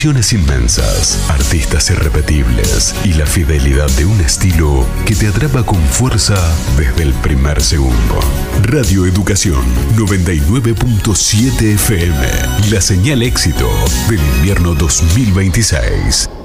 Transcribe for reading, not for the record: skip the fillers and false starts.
Inmensas, artistas irrepetibles y la fidelidad de un estilo que te atrapa con fuerza desde el primer segundo. Radio Educación 99.7 FM, la señal éxito del invierno 2026.